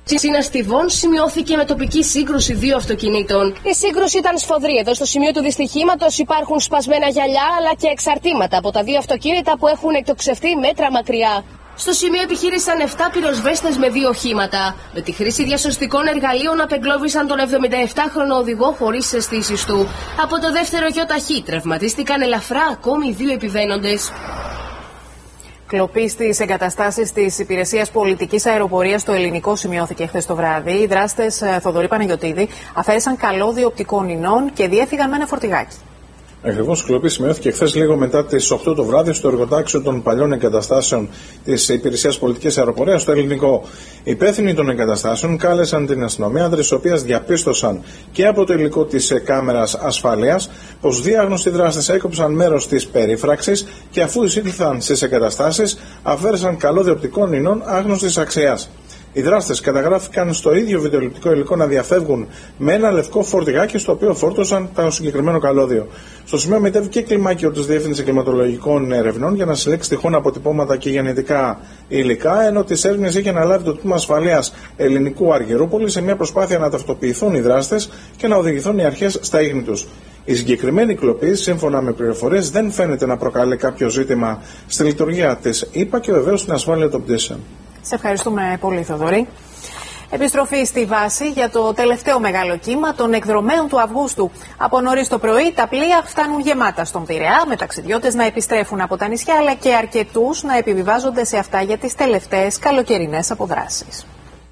Συναστιβών σημειώθηκε με τοπική σύγκρουση δύο αυτοκινήτων. Η σύγκρουση ήταν σφοδρή. Εδώ στο σημείο του δυστυχήματος υπάρχουν σπασμένα γυαλιά αλλά και εξαρτήματα από τα δύο αυτοκίνητα που έχουν εκτοξευτεί μέτρα μακριά. Στο σημείο επιχείρησαν 7 πυροσβέστες με 2 οχήματα. Με τη χρήση διασωστικών εργαλείων απεγκλώβησαν τον 77χρονο οδηγό χωρίς αισθήσεις του. Από το δεύτερο γιοταχή τραυματίστηκαν ελαφρά ακόμη 2 επιβαίνοντες. Κλοπή στις εγκαταστάσεις της Υπηρεσίας Πολιτικής Αεροπορίας στο Ελληνικό σημειώθηκε χθες το βράδυ. Οι δράστες Θοδωρή Παναγιωτίδη αφαίρεσαν καλώδιο οπτικών ινών και διέφυγαν με ένα φορτηγάκι. Ακριβώς, η κλοπή σημειώθηκε χθες λίγο μετά τις 8 το βράδυ στο εργοτάξιο των παλιών εγκαταστάσεων της Υπηρεσίας Πολιτικής Αεροπορίας στο Ελληνικό. Οι υπεύθυνοι των εγκαταστάσεων κάλεσαν την αστυνομία, της οποίας διαπίστωσαν και από το υλικό της κάμερας ασφαλείας πως δύο άγνωστοι δράστες έκοψαν μέρος της περίφραξης και αφού εισήλθαν στις εγκαταστάσεις αφαίρεσαν καλώδιο οπτικών ινών άγνωστης αξίας. Οι δράστες καταγράφηκαν στο ίδιο βιντεοληπτικό υλικό να διαφεύγουν με ένα λευκό φορτηγάκι στο οποίο φόρτωσαν το συγκεκριμένο καλώδιο. Στο σημείο μετέβη και κλιμάκιο της Διεύθυνσης Κλιματολογικών Ερευνών για να συλλέξει τυχόν αποτυπώματα και γενετικά υλικά, ενώ τις έρευνες είχε αναλάβει το Τμήμα Ασφαλείας Ελληνικού Αργυρούπολη σε μια προσπάθεια να ταυτοποιηθούν οι δράστες και να οδηγηθούν οι αρχές στα ίχνη τους. Η συγκεκριμένη κλοπή, σύμφωνα με πληροφορίες, δεν φαίνεται να προκαλεί κάποιο ζήτημα στη λειτουργία της ΕΠΑ και βεβαίως στην ασφάλεια των πτήσεων. Σε ευχαριστούμε πολύ, Θοδωρή. Επιστροφή στη βάση για το τελευταίο μεγάλο κύμα των εκδρομέων του Αυγούστου. Από νωρίς το πρωί τα πλοία φτάνουν γεμάτα στον Πειραιά, με ταξιδιώτες να επιστρέφουν από τα νησιά, αλλά και αρκετούς να επιβιβάζονται σε αυτά για τις τελευταίες καλοκαιρινές αποδράσεις.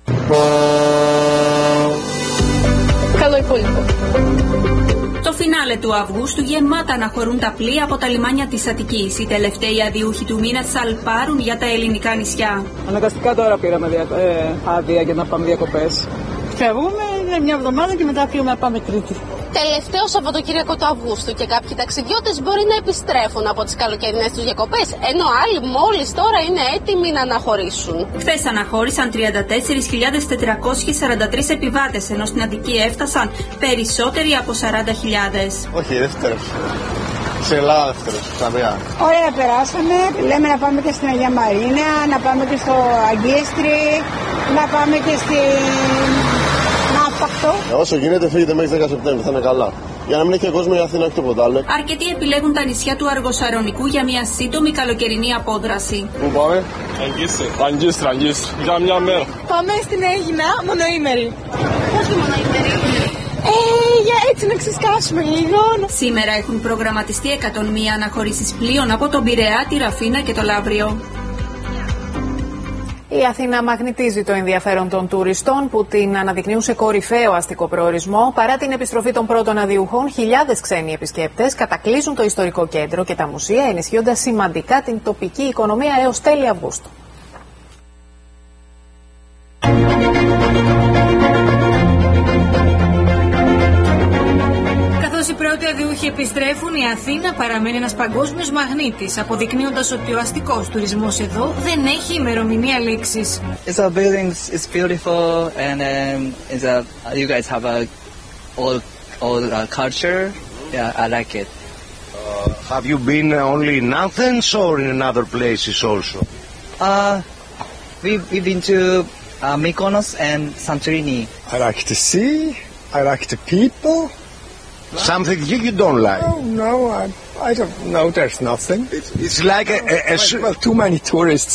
Καλό υπόλοιπο. Το φινάλε του Αυγούστου γεμάτα αναχωρούν τα πλοία από τα λιμάνια της Αττικής. Οι τελευταίοι αδιούχοι του μήνα σαλπάρουν για τα ελληνικά νησιά. Αναγκαστικά τώρα πήραμε άδεια για να πάμε διακοπές. Φεύγουμε, είναι μια εβδομάδα και μετά φύγουμε να πάμε Κρήτη. Τελευταίο Σαββατοκύριακο του Αυγούστου και κάποιοι ταξιδιώτες μπορεί να επιστρέφουν από τις καλοκαιρινές τους διακοπές, ενώ άλλοι μόλις τώρα είναι έτοιμοι να αναχωρήσουν. Χθες αναχώρησαν 34.443 επιβάτες, ενώ στην Αττική έφτασαν περισσότεροι από 40.000. Όχι, δεύτερος. Σε Ελλάδα δεύτερος, Σαββιά. Ωραία, περάσαμε. Λέμε να πάμε και στην Αγία Μαρίνα, να πάμε και στο Αγκίστρι, να πάμε και στην Ναύπακτο. Όσο γίνεται φύγετε μέχρι 10 Σεπτέμβρη, θα είναι καλά. Για να μην έχει κόσμο η Αθήνα, όχι τίποτα άλλο. Αρκετοί επιλέγουν τα νησιά του Αργοσαρονικού για μια σύντομη καλοκαιρινή απόδραση. Πού πάμε? Αγκίστρι, για μια μέρα. Πάμε στην Αίγινα μονοήμερη. Πώς και μονοήμερη? Για έτσι να ξεσκάσουμε λίγο. Σήμερα έχουν προγραμματιστεί 101 αναχωρήσεις πλοίων από τον Πειραιά, τη Ραφίνα και το Λαύριο. Η Αθήνα μαγνητίζει το ενδιαφέρον των τουριστών που την αναδεικνύουν σε κορυφαίο αστικό προορισμό. Παρά την επιστροφή των πρώτων αδιουχών, χιλιάδες ξένοι επισκέπτες κατακλείζουν το ιστορικό κέντρο και τα μουσεία, ενισχύοντας σημαντικά την τοπική οικονομία έως τέλη Αυγούστου. Οι πρώτοι αδιούχοι επιστρέφουν, η Αθήνα παραμένει ένας παγκόσμιος μαγνήτης, αποδεικνύοντας ότι ο αστικός τουρισμός εδώ δεν έχει ημερομηνία λήξης. It's a building, it's beautiful and you guys have a old culture. Yeah, I like it. Have you been only in Athens or in other places also? We've been to Mykonos and Santorini. I like the sea. I like the people. Something you don't like? No, I don't know. There's nothing. It's like well, too many tourists.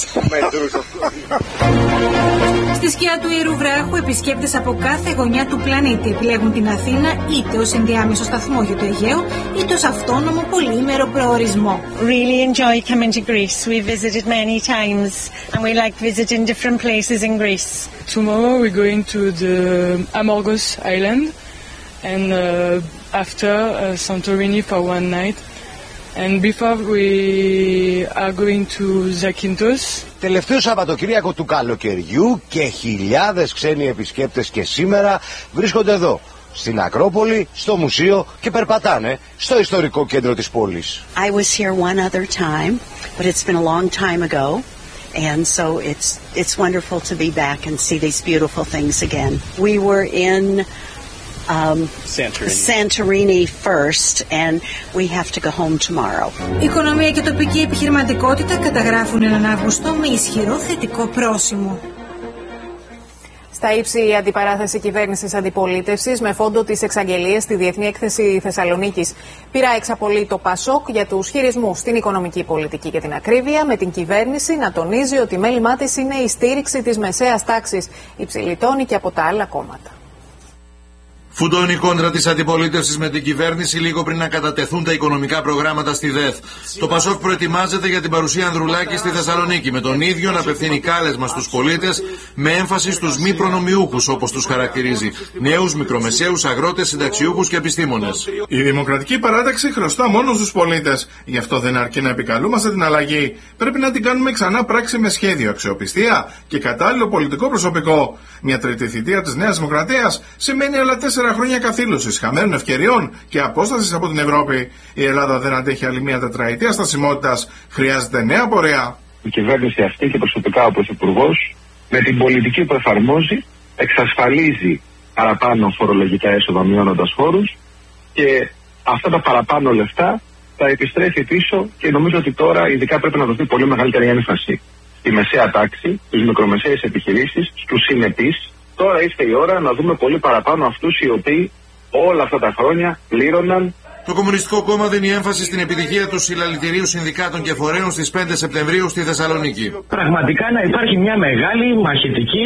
Στη σκιά του Ιερού Βράχου, επισκέπτες από κάθε γωνιά του πλανήτη επιλέγουν την Αθήνα είτε ως ενδιάμεσο σταθμό για το Αιγαίο, είτε ως αυτόνομο πολύμερο προορισμό. Really enjoy coming to Greece. We visited many times and we like visiting different places in Greece. Tomorrow we're going to the Amorgos Island and after Santorini for one night. And before we are going to Zakynthos. Τελευταίο Σαββατοκύριακο του καλοκαιριού και χιλιάδες ξένοι επισκέπτες και σήμερα βρίσκονται εδώ, στην Ακρόπολη, στο μουσείο και περπατάνε στο ιστορικό κέντρο της πόλης. I was here one other time, but it's been a long time ago. And so it's wonderful to be back and see these beautiful things again. We were in Santorini first and we have to go home tomorrow. Η οικονομία και τοπική επιχειρηματικότητα καταγράφουν έναν Αύγουστο με ισχυρό θετικό πρόσημο. Στα ύψη η αντιπαράθεση κυβέρνησης-αντιπολίτευσης με φόντο τις εξαγγελίες στη Διεθνή Έκθεση Θεσσαλονίκης. Πειρά εξαπολύει το ΠΑΣΟΚ για τους χειρισμούς στην οικονομική πολιτική και την ακρίβεια, με την κυβέρνηση να τονίζει ότι μέλημά της είναι η στήριξη της μεσαίας τάξης. Υψηλητώνει και από τα άλλα κόμματα. Φουντώνει η κόντρα της αντιπολίτευσης με την κυβέρνηση λίγο πριν να κατατεθούν τα οικονομικά προγράμματα στη ΔΕΘ. Το ΠΑΣΟΚ προετοιμάζεται για την παρουσία Ανδρουλάκη στη Θεσσαλονίκη, με τον ίδιο να απευθύνει κάλεσμα στους πολίτες με έμφαση στους μη προνομιούχους, όπως τους χαρακτηρίζει. Νέους, μικρομεσαίους, αγρότες, συνταξιούχους και επιστήμονες. Η Δημοκρατική Παράταξη χρωστά μόνο στους πολίτες. Γι' αυτό δεν αρκεί να επικαλούμαστε την αλλαγή. Πρέπει να την κάνουμε ξανά πράξη με σχέδιο, αξιοπιστία και κατάλληλο πολιτικό προσωπικό. Μια τρίτη θητεία της Νέας Δημοκρατίας σημαίνει άλλα 4 χρόνια καθήλωσης, χαμένων ευκαιριών και απόστασης από την Ευρώπη. Η Ελλάδα δεν αντέχει άλλη μια τετραετία στασιμότητας. Χρειάζεται νέα πορεία. Η κυβέρνηση αυτή και προσωπικά ο Πρωθυπουργός, με την πολιτική που εφαρμόζει, εξασφαλίζει παραπάνω φορολογικά έσοδα μειώνοντας φόρους και αυτά τα παραπάνω λεφτά τα επιστρέφει πίσω και νομίζω ότι τώρα ειδικά πρέπει να δοθεί πολύ μεγαλύτερη έμφαση στη μεσαία τάξη, στις μικρομεσαίες επιχειρήσεις, στους συνεπείς. Τώρα ήρθε η ώρα να δούμε πολύ παραπάνω αυτούς οι οποίοι όλα αυτά τα χρόνια πλήρωναν. Το Κομμουνιστικό Κόμμα δίνει έμφαση στην επιτυχία του συλλαλητηρίου συνδικάτων και φορέων στις 5 Σεπτεμβρίου στη Θεσσαλονίκη. Πραγματικά να υπάρχει μια μεγάλη μαχητική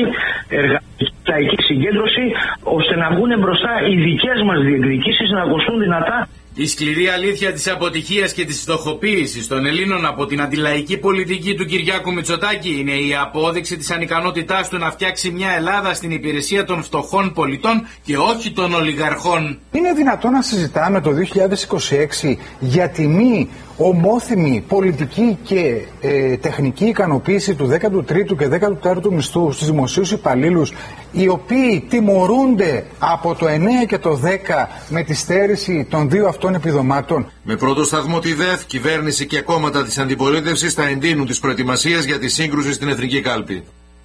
εργατική συγκέντρωση ώστε να βγουν μπροστά οι δικές μας διεκδικήσεις να ακουστούν δυνατά. Η σκληρή αλήθεια της αποτυχίας και της φτωχοποίησης των Ελλήνων από την αντιλαϊκή πολιτική του Κυριάκου Μητσοτάκη είναι η απόδειξη της ανικανότητάς του να φτιάξει μια Ελλάδα στην υπηρεσία των φτωχών πολιτών και όχι των ολιγαρχών. Είναι δυνατόν να συζητάμε το 2026 για τη μη ομόθυμη πολιτική και τεχνική ικανοποίηση του 13ου και 14ου μισθού στους δημοσίους υπαλλήλους, οι οποίοι τιμωρούνται από το 9 και το 10 με τη στέρηση των δύο αυτών επιδομάτων. Με πρώτο σταθμό τη ΔΕΘ, κυβέρνηση και κόμματα της αντιπολίτευσης θα εντείνουν τις προετοιμασίες για τη σύγκρουση στην Εθνική Κάλπη.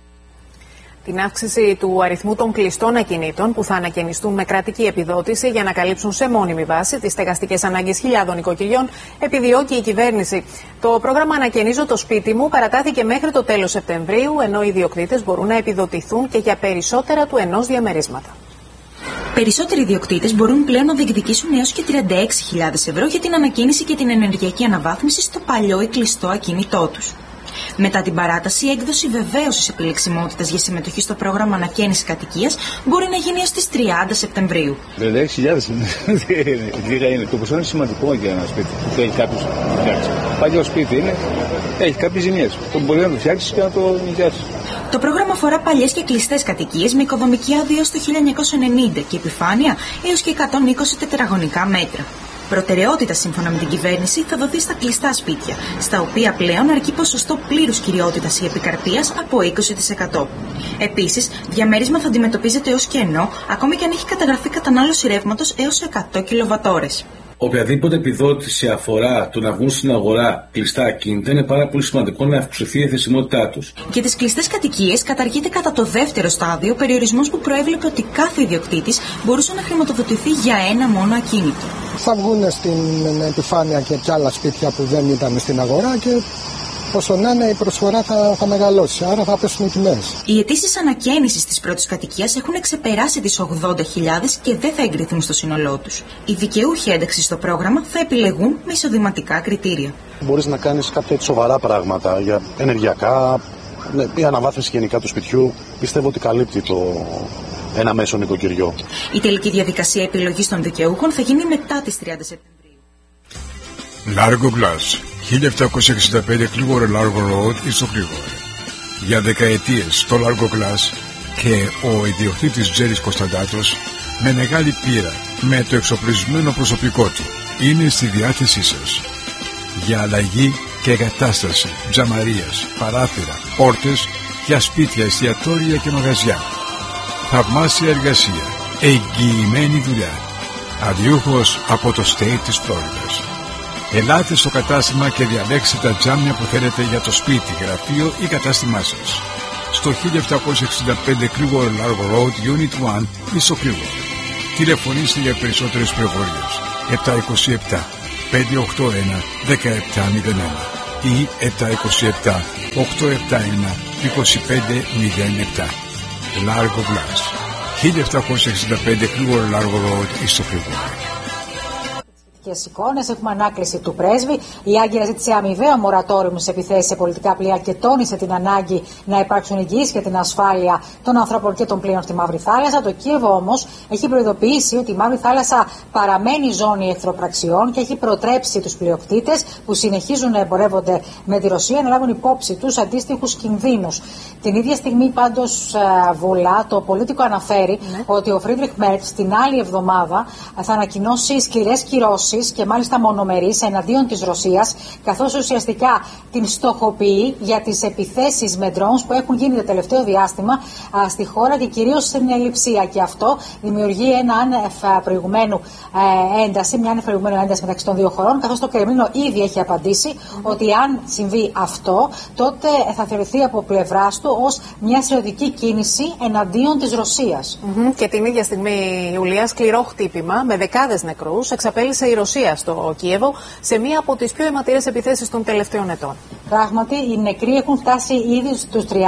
Την αύξηση του αριθμού των κλειστών ακινήτων που θα ανακαινιστούν με κρατική επιδότηση για να καλύψουν σε μόνιμη βάση τις στεγαστικές ανάγκες χιλιάδων οικοκυριών επιδιώκει η κυβέρνηση. Το πρόγραμμα Ανακαινίζω το σπίτι μου παρατάθηκε μέχρι το τέλος Σεπτεμβρίου, ενώ οι ιδιοκτήτες μπορούν να επιδοτηθούν και για περισσότερα του ενός διαμερίσματα. Περισσότεροι ιδιοκτήτες μπορούν πλέον να διεκδικήσουν έως και 36.000 ευρώ για την ανακαίνιση και την ενεργειακή αναβάθμιση στο παλιό ή κλειστό ακίνητό τους. Μετά την παράταση, η έκδοση βεβαίωσης επιλεξιμότητας για συμμετοχή στο πρόγραμμα ανακαίνιση κατοικίας μπορεί να γίνει έως τις 30 Σεπτεμβρίου. 36.000 λίγα είναι. Το ποσό είναι σημαντικό για ένα σπίτι που έχει κάποιος να φτιάξει. Παλιό σπίτι είναι, έχει κάποιες ζημιές. Το μπορεί να το φτιάξει και να το νοικιάσει. Το πρόγραμμα αφορά παλιές και κλειστές κατοικίες με οικοδομική άδεια έως το 1990 και επιφάνεια έως και 120 τετραγωνικά μέτρα. Προτεραιότητα, σύμφωνα με την κυβέρνηση, θα δοθεί στα κλειστά σπίτια, στα οποία πλέον αρκεί ποσοστό πλήρους κυριότητας ή επικαρπίας από 20%. Επίσης, διαμέρισμα θα αντιμετωπίζεται ως κενό, ακόμη και αν έχει καταγραφεί κατανάλωση ρεύματος έως 100 κιλοβατώρες. Οποιαδήποτε επιδότηση αφορά το να βγουν στην αγορά κλειστά ακίνητα, είναι πάρα πολύ σημαντικό να αυξηθεί η εθεσιμότητά τους. Για τις κλειστές κατοικίες καταργείται κατά το δεύτερο στάδιο περιορισμός που προέβλεπε ότι κάθε ιδιοκτήτης μπορούσε να χρηματοδοτηθεί για ένα μόνο ακίνητο. Θα βγουν στην επιφάνεια και άλλα σπίτια που δεν ήταν στην αγορά και όσο να είναι η προσφορά θα μεγαλώσει, άρα θα πέσουν οι τιμές. Οι αιτήσεις ανακαίνησης της πρώτης κατοικίας έχουν ξεπεράσει τις 80.000 και δεν θα εγκριθούν στο σύνολό τους. Οι δικαιούχοι ένταξη στο πρόγραμμα θα επιλεγούν με εισοδηματικά κριτήρια. Μπορείς να κάνεις κάποια σοβαρά πράγματα για ενεργειακά, η αναβάθμιση γενικά του σπιτιού. Πιστεύω ότι καλύπτει ένα μέσο νοικοκυριό. Η τελική διαδικασία επιλογής των δικαιούχων θα γίνει μετά τις 30 Σεπτεμβρίου. Largo Glass, 1765 Κλίγορο Largo Road, στο Κλίγορο. Για δεκαετίες το Largo Glass και ο ιδιοκτήτης Τζέρης Κωνσταντάτος, με μεγάλη πείρα, με το εξοπλισμένο προσωπικό του, είναι στη διάθεσή σας. Για αλλαγή και εγκατάσταση τζαμαρίας, παράθυρα, πόρτες για σπίτια, εστιατόρια και μαγαζιά. Θαυμάσια εργασία, εγγυημένη δουλειά. Αδιούχος από το state της Φλόριδας. Ελάτε στο κατάστημα και διαλέξτε τα τζάμια που θέλετε για το σπίτι, γραφείο ή κατάστημά σας. Στο 1765 Κλίγορο Largo Road, Unit 1, στο Κλίγορο. Τηλεφωνήστε για περισσότερες πληροφορίες. 727 581 1701 ή 727 871 2507. Largo Glass, 1765 Κλίγορο Largo Road, στο Κλίγορο. Εικόνες. Έχουμε ανάκληση του πρέσβη. Η Άγκυρα ζήτησε αμοιβαίο μορατόριο σε επιθέσεις σε πολιτικά πλοία και τόνισε την ανάγκη να υπάρξουν εγγυήσεις για την ασφάλεια των ανθρώπων και των πλοίων στη Μαύρη Θάλασσα. Το Κίεβο όμως έχει προειδοποιήσει ότι η Μαύρη Θάλασσα παραμένει ζώνη εχθροπραξιών και έχει προτρέψει τους πλειοκτήτες που συνεχίζουν να εμπορεύονται με τη Ρωσία να λάβουν υπόψη τους αντίστοιχους κινδύνους. Την ίδια στιγμή, πάντως, Βουλά, το Πολίτικο αναφέρει ότι ο Φρίντριχ Μέρτς την άλλη εβδομάδα θα ανακοινώσει σκληρές κυρώσεις και μάλιστα μονομερείς εναντίον της Ρωσίας, καθώς ουσιαστικά την στοχοποιεί για τις επιθέσεις με drones που έχουν γίνει το τελευταίο διάστημα στη χώρα και κυρίως στην Ελιψία. Και αυτό δημιουργεί ένα άνευ προηγουμένου ένταση, μια άνευ προηγουμένου ένταση μεταξύ των δύο χωρών, καθώς το Κρεμλίνο ήδη έχει απαντήσει ότι αν συμβεί αυτό, τότε θα θεωρηθεί από πλευράς του ως μια στρατιωτική κίνηση εναντίον της Ρωσίας. Και την ίδια στιγμή, Ιουλία, σκληρό χτύπημα με δεκάδες νεκρούς εξαπέλυσε η Ρωσία στο Κίεβο σε μία από τις πιο αιματηρές επιθέσεις των τελευταίων ετών. Πράγματι, οι νεκροί έχουν φτάσει ήδη στους 37,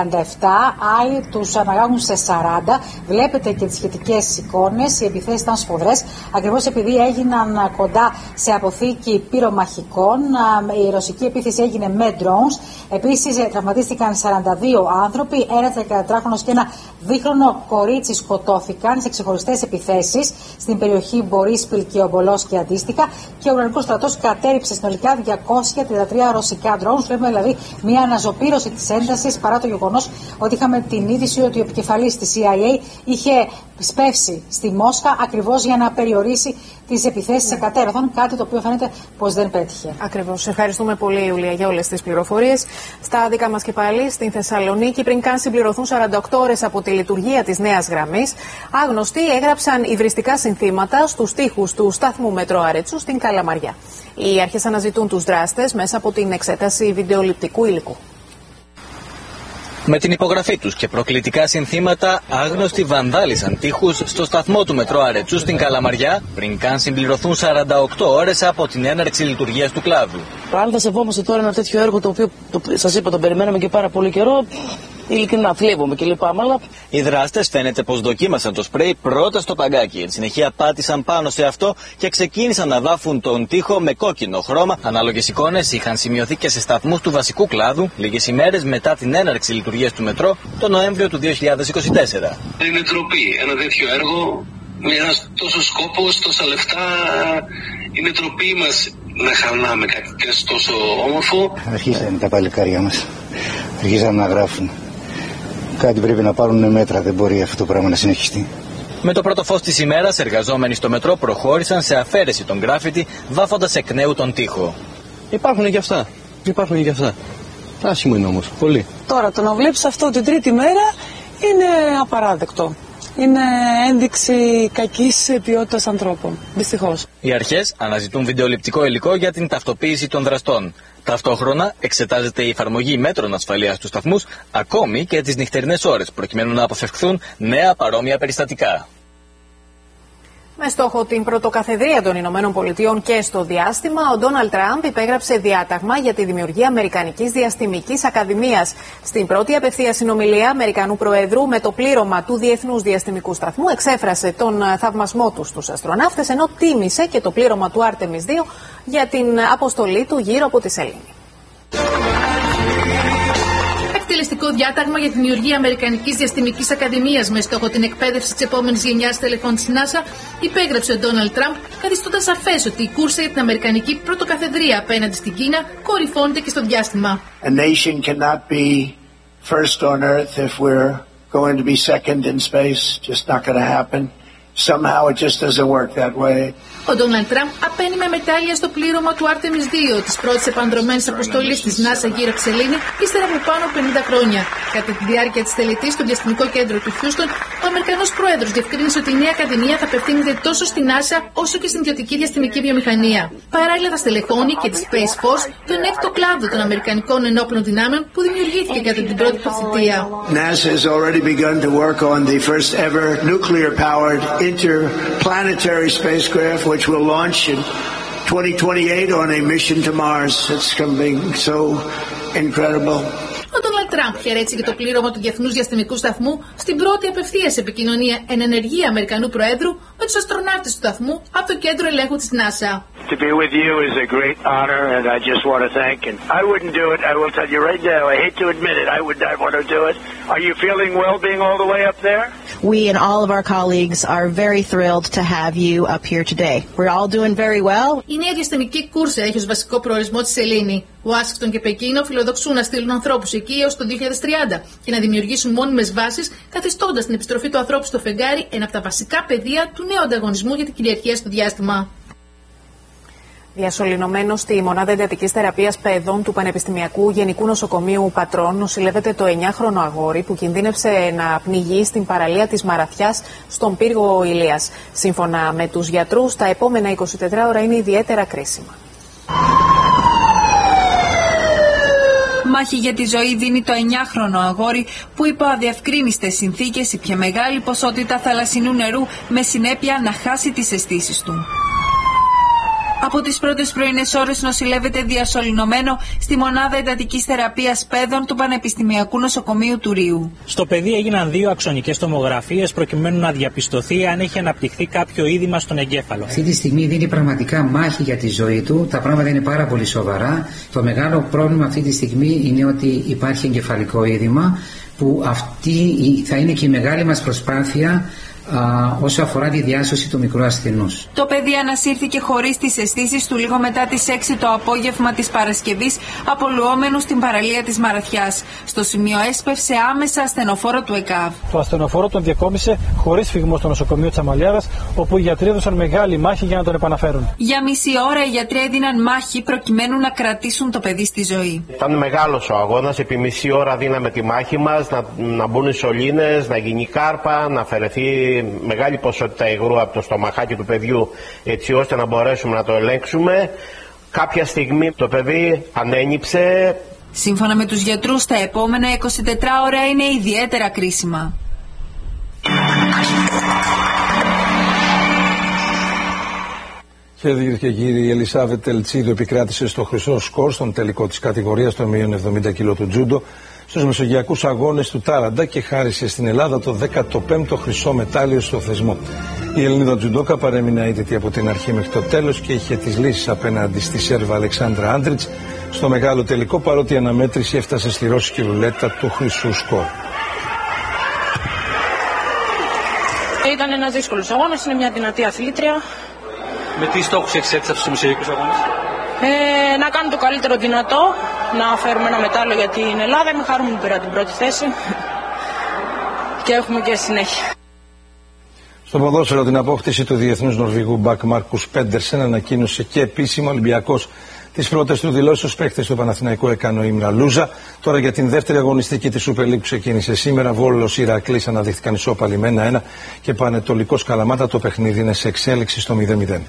άλλοι τους αναγάγουν σε 40. Βλέπετε και τις σχετικές εικόνες. Οι επιθέσεις ήταν σφοδρές, ακριβώς επειδή έγιναν κοντά σε αποθήκη πυρομαχικών. Η ρωσική επίθεση έγινε με drones. Επίσης, τραυματίστηκαν 42 άνθρωποι. Ένα 14χρονος και ένα δίχρονο κορίτσι σκοτώθηκαν σε ξεχωριστές επιθέσεις στην περιοχή Μπορίσκιλ και Ομπολός και αντίστοιχα. Και ο Ουκρανικός στρατός κατέριψε συνολικά 233 ρωσικά drones. Βλέπουμε δηλαδή μια αναζωπήρωση της έντασης, παρά το γεγονός ότι είχαμε την είδηση ότι ο επικεφαλής της CIA είχε σπεύσει στη Μόσχα ακριβώς για να περιορίσει τις επιθέσεις σε κατέρωθον, κάτι το οποίο φαίνεται πως δεν πέτυχε. Ακριβώς. Ευχαριστούμε πολύ, Ιουλία, για όλες τις πληροφορίες. Στα δικά μας και πάλι στην Θεσσαλονίκη, πριν καν συμπληρωθούν 48 ώρες από τη λειτουργία της νέας γραμμής, άγνωστοι έγραψαν υβριστικά συνθήματα στους τοίχους του σταθμού Μετρό Αρετσού στην Καλαμαριά. Οι αρχές αναζητούν τους δράστες μέσα από την εξέταση βιντεοληπτικού υλικού. Με την υπογραφή τους και προκλητικά συνθήματα, άγνωστοι βανδάλισαν τοίχους στο σταθμό του Μετρό Αρετσού στην Καλαμαριά, πριν καν συμπληρωθούν 48 ώρες από την έναρξη λειτουργίας του κλάδου. Αν θα σεβόμαστε τώρα ένα τέτοιο έργο, το οποίο σας είπα, τον περιμέναμε και πάρα πολύ καιρό, ειλικρινά θλίβομαι και λυπάμαι, αλλά... Οι δράστες φαίνεται πως δοκίμασαν το σπρέι πρώτα στο παγκάκι. Εν συνεχεία πάτησαν πάνω σε αυτό και ξεκίνησαν να βάφουν τον τοίχο με κόκκινο χρώμα. Ανάλογες εικόνες είχαν σημειωθεί και σε σταθμούς του βασικού κλάδου, λίγες ημέρες μετά την έναρξη λειτουργίας του μετρό, το Νοέμβριο του 2024. Είναι ντροπή. Ένα τέτοιο έργο, με ένας τόσος κόπος, τόσα λεφτά, είναι ντροπή μας να χαλάμε κάτι τόσο όμορφο. Αρχίσανε τα παλικάρια μας. Αρχίσαν να γράφουν. Κάτι πρέπει να πάρουν μέτρα, δεν μπορεί αυτό το πράγμα να συνεχιστεί. Με το πρώτο φως της ημέρας, εργαζόμενοι στο μετρό προχώρησαν σε αφαίρεση των γκράφιτι, βάφοντας εκ νέου τον τοίχο. Υπάρχουν και αυτά. Υπάρχουν και αυτά. Άσχημο είναι όμως, πολύ. Τώρα, το να βλέπεις αυτό την τρίτη μέρα είναι απαράδεκτο. Είναι ένδειξη κακής ποιότητας ανθρώπων, δυστυχώς. Οι αρχές αναζητούν βιντεοληπτικό υλικό για την ταυτοποίηση των δραστών. Ταυτόχρονα εξετάζεται η εφαρμογή μέτρων ασφαλείας στους σταθμούς, ακόμη και τις νυχτερινές ώρες, προκειμένου να αποφευχθούν νέα παρόμοια περιστατικά. Με στόχο την πρωτοκαθεδρία των Ηνωμένων Πολιτειών και στο διάστημα, ο Ντόναλντ Τραμπ υπέγραψε διάταγμα για τη δημιουργία Αμερικανικής Διαστημικής Ακαδημίας. Στην πρώτη απευθείας συνομιλία Αμερικανού Προέδρου με το πλήρωμα του Διεθνούς Διαστημικού Σταθμού, εξέφρασε τον θαυμασμό του στους αστροναύτες, ενώ τίμησε και το πλήρωμα του Άρτεμις 2 για την αποστολή του γύρω από τη σελήνη. Εκτελεστικό διάταγμα για τη δημιουργία Αμερικανικής Διαστημικής Ακαδημίας με στόχο την εκπαίδευση της επόμενης γενιάς τελεχών της NASA, υπέγραψε ο Ντόναλντ Τραμπ, καθιστώντας σαφές ότι η κούρσα για την Αμερικανική πρωτοκαθεδρία απέναντι στην Κίνα κορυφώνεται και στο διάστημα. A nation cannot be first on Earth if we're going to be second in space. Just not going to happen. Somehow it just doesn't work that way. Ο Ντόναλντ Τραμπ απένει με μετάλλια στο πλήρωμα του Άρτεμις 2, της πρώτης επανδρωμένης αποστολής της NASA γύρω από τη σελήνη, ύστερα από πάνω από 50 χρόνια. Κατά τη διάρκεια της τελετής στο Διαστημικό Κέντρο του Χιούστον, ο Αμερικανός Πρόεδρος διευκρίνησε ότι η νέα Ακαδημία θα απευθύνεται τόσο στην NASA όσο και στην ιδιωτική διαστημική βιομηχανία. Παράλληλα, θα στελεχώνει και τη Space Force, τον έκτο κλάδο των Αμερικανικών ενόπλων δυνάμεων που δημιουργήθηκε κατά την πρώτη του θητεία. NASA has already begun to work on the first ever nuclear-powered interplanetary spacecraft, which will launch in 2028 on a mission to Mars. It's something so incredible. Ο Ντόναλντ Τραμπ Τραμπ χαιρέτησε και το πλήρωμα του Διεθνούς Διαστημικού Σταθμού στην πρώτη απευθείας επικοινωνία εν ενεργεία Αμερικανού Προέδρου με τους αστροναύτες του σταθμού από το κέντρο ελέγχου της NASA. To be with you is a great honor, and I just want to thank. And I wouldn't do it. I will tell you right now. I hate to admit it. I would not want to do it. Are you feeling well being all the way up there? We and all of our colleagues are very thrilled to have you up here today. We're all doing very well. Η νέα διαστημική κούρσα έχει ως βασικό προορισμό τη Σελήνη. Ουάσιγκτον και Πεκίνο φιλοδοξούν να στείλουν ανθρώπους εκεί έως το 2030 και να δημιουργήσουν μόνιμες βάσεις, καθιστώντας την επιστροφή του ανθρώπου στο φεγγάρι ένα από τα βασικά πεδία του νέου ανταγωνισμού για την κυριαρχία στο διάστημα. Διασωληνωμένο στη μονάδα εντατικής θεραπείας παιδών του Πανεπιστημιακού Γενικού Νοσοκομείου Πατρών νοσηλεύεται το 9χρονο αγόρι που κινδύνευσε να πνιγεί στην παραλία της Μαραθιάς στον πύργο Ηλίας. Σύμφωνα με τους γιατρούς, τα επόμενα 24 ώρα είναι ιδιαίτερα κρίσιμα. Μάχη για τη ζωή δίνει το 9χρονο αγόρι που υπό αδιευκρίνιστες συνθήκες ήπια μεγάλη ποσότητα θαλασσινού νερού με συνέπεια να χάσει τις αισθήσεις του. Από τις πρώτες πρωινές ώρες νοσηλεύεται διασωληνωμένο στη μονάδα εντατικής θεραπείας παιδών του Πανεπιστημιακού Νοσοκομείου του Ρίου. Στο παιδί έγιναν 2 αξονικές τομογραφίες προκειμένου να διαπιστωθεί αν έχει αναπτυχθεί κάποιο είδημα στον εγκέφαλο. Αυτή τη στιγμή δίνει πραγματικά μάχη για τη ζωή του. Τα πράγματα είναι πάρα πολύ σοβαρά. Το μεγάλο πρόβλημα αυτή τη στιγμή είναι ότι υπάρχει εγκεφαλικό είδημα, που αυτή θα είναι και η μεγάλη μας προσπάθεια όσο αφορά τη διάσωση του μικρού ασθενούς. Το παιδί ανασύρθηκε χωρίς τις αισθήσεις του λίγο μετά τις 6 το απόγευμα της Παρασκευής, απολουόμενου στην παραλία της Μαραθιάς. Στο σημείο έσπευσε άμεσα ασθενοφόρο του ΕΚΑΒ. Το ασθενοφόρο τον διακόμισε χωρίς φυγμό στο νοσοκομείο της Αμαλιάδας, όπου οι γιατροί έδωσαν μεγάλη μάχη για να τον επαναφέρουν. Για μισή ώρα οι γιατροί έδιναν μάχη προκειμένου να κρατήσουν το παιδί στη ζωή. Ήταν μεγάλος ο αγώνας. Επί μισή ώρα δίναμε τη μάχη μας να μπουν οι σωλήνες, να γίνει κάρπα, να αφαιρεθεί μεγάλη ποσότητα υγρού από το στομαχάκι του παιδιού, έτσι ώστε να μπορέσουμε να το ελέγξουμε. Κάποια στιγμή το παιδί ανένυψε. Σύμφωνα με τους γιατρούς, τα επόμενα 24 ώρα είναι ιδιαίτερα κρίσιμα. Κυρίε και κύριοι, η Ελισάβετ Τελτσίδου επικράτησε στο χρυσό σκορ στον τελικό της κατηγορίας των μείων 70 κιλό του τζούντο στους Μεσογειακούς Αγώνες του Τάραντα και χάρισε στην Ελλάδα το 15ο χρυσό μετάλλιο στο θεσμό. Η Ελληνίδα τζουντόκα παρέμεινε αίτητη από την αρχή μέχρι το τέλος και είχε τις λύσεις απέναντι στη Σέρβα Αλεξάνδρα Άντριτς στο μεγάλο τελικό, παρότι η αναμέτρηση έφτασε στη ρώσικη ρουλέτα του χρυσού σκορ. Ήταν ένας δύσκολος αγώνας, είναι μια δυνατή αθλήτρια. Με τι στόχους εξέτησα στους Μεσογειακούς Αγώνες? Να κάνω το καλύτερο δυνατό, να φέρουμε ένα μετάλλιο για την Ελλάδα. Είμαι χαρούμενη που πήρα την πρώτη θέση και έχουμε και συνέχεια. Στο ποδόσφαιρο, την απόκτηση του διεθνούς Νορβηγού μπακ Μάρκους Πέντερσεν ανακοίνωσε και επίσημα Ολυμπιακός τις πρώτες του δηλώσεις στους παίκτες του Παναθηναϊκού έκανε ο Ήμρα Λούζα. Τώρα για την δεύτερη αγωνιστική της Super League που ξεκίνησε σήμερα, Βόλος Ηρακλής αναδείχθηκαν ισόπαλοι με 1-1 και Πανετολικός Καλαμάτα το παιχνίδι είναι σε εξέλιξη στο 0-0.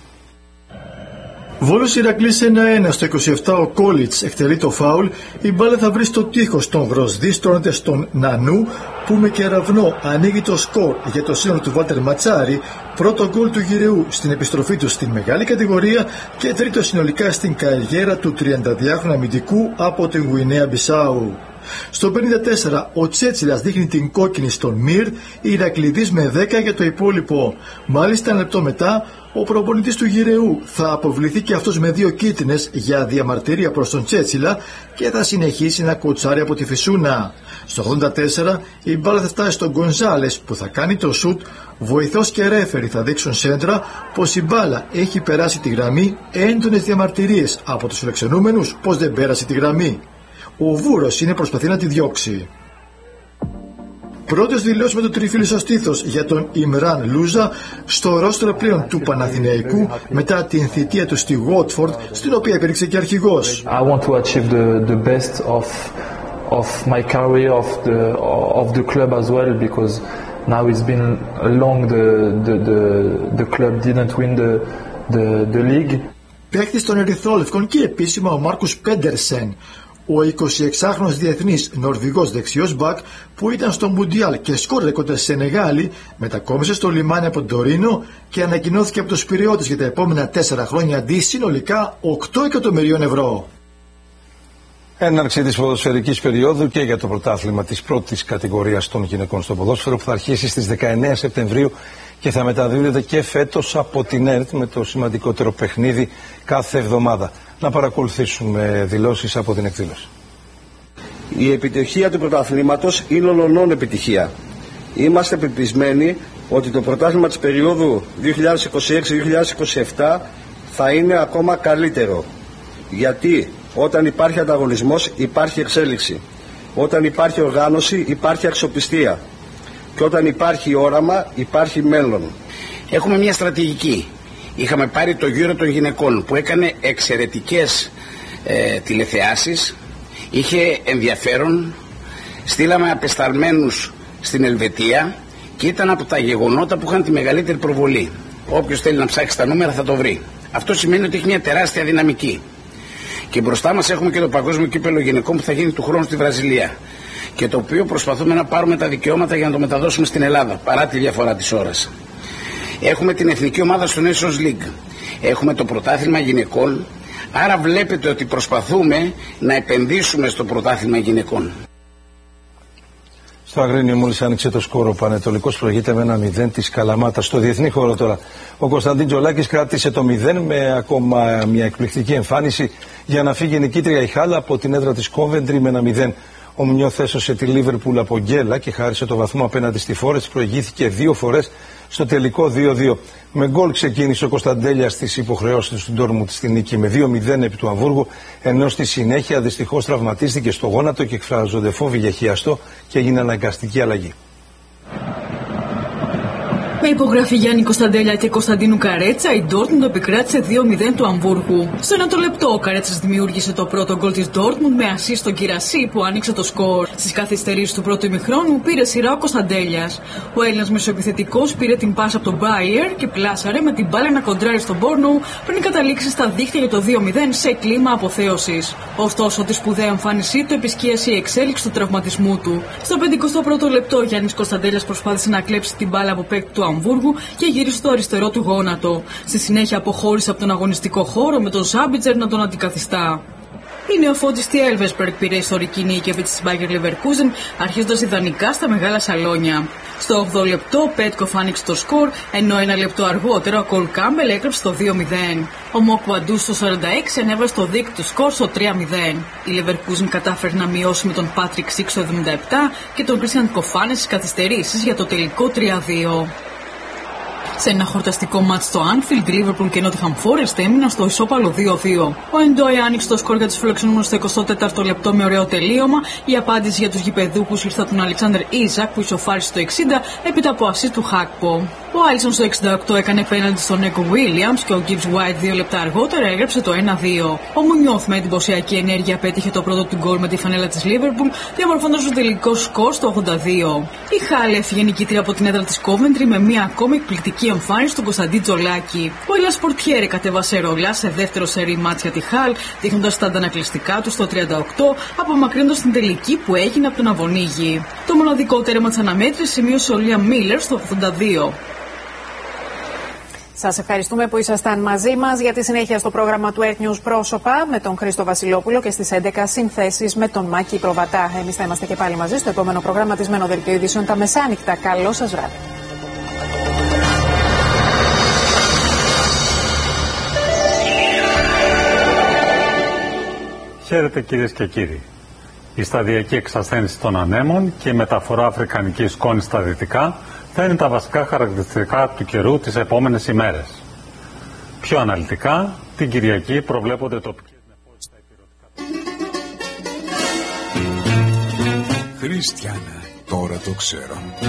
Βόλος Ηρακλής 1-1 στο 27 ο Κόλιτς εκτελεί το φάουλ, η μπάλα θα βρει στο τείχος των Γροσδί, στρώνεται στον Νανού που με κεραυνό ανοίγει το σκορ για το σύνολο του Βάλτερ Ματσάρη, πρώτο γκολ του Γυρεού στην επιστροφή του στην μεγάλη κατηγορία και τρίτο συνολικά στην καριέρα του 32χρονου αμυντικού από την Γουινέα Μπισάου. Στο 54 ο Τσέτσιλας δείχνει την κόκκινη στον Μυρ, η Ηρακλειδής με 10 για το υπόλοιπο. Μάλιστα ένα λεπτό μετά ο προπονητής του Γυρεού θα αποβληθεί και αυτός με 2 κίτρινες για διαμαρτυρία προς τον Τσέτσιλα και θα συνεχίσει να κοτσάρει από τη Φυσούνα. Στο 84 η μπάλα θα φτάσει στον Γκονζάλες που θα κάνει το σουτ, βοηθός και ρέφερι θα δείξουν σέντρα πως η μπάλα έχει περάσει τη γραμμή, έντονες διαμαρτυρίες από τους φιλοξενούμενους πως δεν πέρασε τη γραμμή. Ο Βούρος είναι προσπαθεί να τη διώξει. Πρώτος δηλώσεις με το τριφύλι στο στήθος για τον Ιμράν Λούζα στο ρόστρο πλέον του Παναθηναϊκού μετά την θητεία του στη Watford, στην οποία υπήρξε και αρχηγός. I want to achieve the best of my career of the club as well, because now it's been long the club didn't win the league. Παίκτης των Ερυθρόλευκων και επίσημα ο Μάρκους Πέντερσεν, ο 26χρονος διεθνής Νορβηγός δεξιός μπακ που ήταν στο Μουντιάλ και σκόρερε κοντά στη Σενεγάλη, μετακόμισε στο λιμάνι από τον Τωρίνο και ανακοινώθηκε από τους Πειριώτες για τα επόμενα 4 χρόνια αντί συνολικά 8 εκατομμυρίων ευρώ. Έναρξη της ποδοσφαιρικής περίοδου και για το πρωτάθλημα της πρώτης κατηγορίας των γυναικών στο ποδόσφαιρο που θα αρχίσει στις 19 Σεπτεμβρίου και θα μεταδίδεται και φέτος από την ΕΡΤ με το σημαντικότερο παιχνίδι κάθε εβδομάδα. Να παρακολουθήσουμε δηλώσεις από την εκδήλωση. Η επιτυχία του πρωταθλήματος είναι ολονών επιτυχία. Είμαστε πεπισμένοι ότι το πρωτάθλημα της περίοδου 2026-2027 θα είναι ακόμα καλύτερο. Γιατί όταν υπάρχει ανταγωνισμός υπάρχει εξέλιξη. Όταν υπάρχει οργάνωση υπάρχει αξιοπιστία. Και όταν υπάρχει όραμα υπάρχει μέλλον. Έχουμε μια στρατηγική. Είχαμε πάρει το γύρο των γυναικών που έκανε εξαιρετικές τηλεθεάσεις. Είχε ενδιαφέρον. Στείλαμε απεσταλμένους στην Ελβετία και ήταν από τα γεγονότα που είχαν τη μεγαλύτερη προβολή. Όποιος θέλει να ψάξει τα νούμερα θα το βρει. Αυτό σημαίνει ότι έχει μια τεράστια δυναμική. Και μπροστά μας έχουμε και το Παγκόσμιο Κύπελλο Γυναικών που θα γίνει του χρόνου στη Βραζιλία. Και το οποίο προσπαθούμε να πάρουμε τα δικαιώματα για να το μεταδώσουμε στην Ελλάδα, παρά τη διαφορά της ώρας. Έχουμε την εθνική ομάδα στο Nations League. Έχουμε το πρωτάθλημα γυναικών. Άρα βλέπετε ότι προσπαθούμε να επενδύσουμε στο πρωτάθλημα γυναικών. Στο Αγρίνιο μόλις άνοιξε το σκορ, ο Πανετολικός προηγείται με 1-0 της Καλαμάτας. Στο διεθνή χώρο τώρα, ο Κωνσταντίν Τζολάκης κράτησε το 0 με ακόμα μια εκπληκτική εμφάνιση για να φύγει νικήτρια η Χάλα από την έδρα της Κόβεντρι με 1-0. Ο Μουνιώθ έσωσε τη Λίβερπουλ από γκέλα και χάρισε το βαθμό απέναντι στη Φόρετς. Προηγήθηκε 2 φορές στο τελικό 2-2. Με γκολ ξεκίνησε ο Κωνσταντέλιας στις υποχρεώσεις του Ντόρτμουντ στη νίκη με 2-0 επί του Αμβούργου, ενώ στη συνέχεια δυστυχώς τραυματίστηκε στο γόνατο και εκφράζονται φόβοι για χιαστό και έγινε αναγκαστική αλλαγή. Με υπογραφή Γιάννη Κωνσταντέλια και Κωνσταντίνου Καρέτσα, η Ντόρτμουντ επικράτησε 2-0 του Αμβούργου. Στο 1 λεπτό, ο Καρέτσας δημιούργησε το πρώτο γκολ της Ντόρτμουντ με ασίστ στον Κυρασί που άνοιξε το σκορ. Στις καθυστερήσεις του πρώτου ημιχρόνου πήρε σειρά ο Κωνσταντέλιας. Ο Έλληνας μεσοεπιθετικός πήρε την πάσα από τον Μπάιερ και πλάσαρε με την μπάλα να κοντράρει στον Μπόρνοου πριν καταλήξει στα δίχτυα για το 2-0 σε κλίμα αποθέωσης. Ωστόσο, τη σπουδαία εμφάνισή του επισκίασε η εξέλιξη του τραυματισμού του. Στο 51ο λεπτό, ο Γιάννης Κωνσταντέλιας προσπάθησε να κλέψει την μπάλα από παίκτη του Αμβούργου και γύρισε στο αριστερό του γόνατο. Στη συνέχεια αποχώρησε από τον αγωνιστικό χώρο με τον Ζάμπιτζερ να τον αντικαθιστά. Η νεοφώτιστη Έλβεσμπεργκ πήρε ιστορική νίκη επί της Bayer Leverkusen, αρχίζοντας ιδανικά στα μεγάλα σαλόνια. Στο 8ο λεπτό ο Πέτκοφ άνοιξε το σκορ, ενώ 1 λεπτό αργότερα ο Κολ Κάμπελ έκρυψε το 2-0. Ο Μοκουαντού στο 46 ανέβασε το δίκτυο του σκορ στο 3-0. Η Leverkusen κατάφερε να μειώσει με τον Πάτρικ Σίξ στο 77 και τον Κρίστιαν Κοφάνε στις καθυστερήσεις για το τελικό 3-2. Σε ένα χορταστικό μάτς στο Anfield, η Liverpool και Nottingham Forest έμειναν στο ισόπαλο 2-2. Ο Εντόι άνοιξε το σκορ για τους φιλοξενούμενους στο 24ο λεπτό με ωραίο τελείωμα. Η απάντηση για τους γηπεδούχους ήρθε από τον Αλεξάνδερ Ίζακ που ισοφάρισε το 60 έπειτα από ασίστ του Χάκπο. Ο Άλισον στο 68 έκανε πέναλτι στον Νέκο Βίλιαμς και ο Gibbs White 2 λεπτά αργότερα έγραψε το 1-2. Ο Μουνιώθ με εντυπωσιακή ενέργεια πέτυχε το πρώτο του γκολ με τη φανέλα της Liverpool, διαμορφώνοντας το τελικό σκορ στο 82. Η Χάλ έφυγε νικήτρια από την έδρα της Κόβεντρι με μια ακόμη εκπληκτική εμφάνιση του Κωνσταντίν Τζολάκη. Ο Ελλάς Πορτιέρε κατέβασε ρολά σε δεύτερο σερί μάτς για τη Χάλ, δείχνοντας τα αντανακλειστικά του στο 38, απομακρύνοντας την τελική που έγινε από τον Αβωνίγη. Το μοναδικό τέρμα της αναμέτρησης σημείωσε ο Λίαμ Μίλλερ στο 82. Σας ευχαριστούμε που ήσασταν μαζί μας. Για τη συνέχεια στο πρόγραμμα του Earth News πρόσωπα με τον Χρήστο Βασιλόπουλο και στις 11 συνθέσεις με τον Μάκη Προβατά. Εμείς θα είμαστε και πάλι μαζί στο επόμενο προγραμματισμένο δελτίο ειδήσεων τα μεσάνυχτα. Καλό σας βράδυ. Χαίρετε κυρίες και κύριοι. Η σταδιακή εξασθένιση των ανέμων και η μεταφορά αφρικανικής σκόνης στα δυτικά θα είναι τα βασικά χαρακτηριστικά του καιρού τις επόμενες ημέρες. Πιο αναλυτικά, την Κυριακή προβλέπονται τοπικές νεφώσεις στα υπηρετικά. Χριστιανά, τώρα το ξέρω.